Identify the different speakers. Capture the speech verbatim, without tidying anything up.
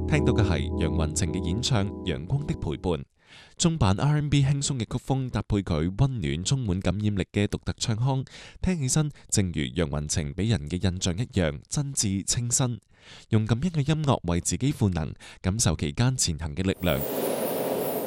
Speaker 1: 聽到嘅係楊雲晴嘅演唱《陽光的陪伴》。中版 R and B 輕鬆嘅曲風搭配佢溫暖充滿感染力嘅獨特唱腔，聽起身正如楊雲晴俾人嘅印象一樣真摯清新。用咁樣嘅音樂為自己賦能，感受期間前行嘅力量。